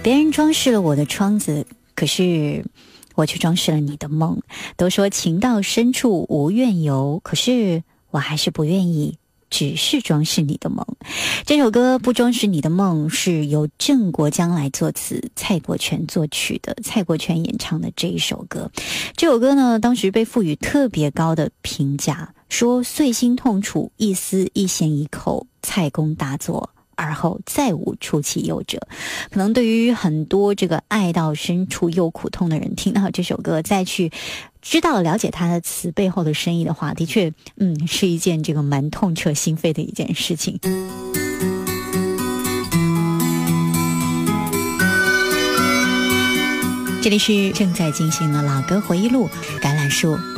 别人装饰了我的窗子，可是我却装饰了你的梦。都说情到深处无怨尤，可是我还是不愿意只是装饰你的梦。这首歌《不装饰你的梦》是由郑国江来作词，蔡国权作曲的，蔡国权演唱的这一首歌。这首歌呢，当时被赋予特别高的评价，说碎心痛楚，一丝一弦一扣，蔡公大作，而后再无出其右者。可能对于很多这个爱到深处又苦痛的人，听到这首歌再去知道了解他的词背后的深意的话，的确是一件这个蛮痛彻心扉的一件事情。这里是正在进行的老歌回忆录，橄榄树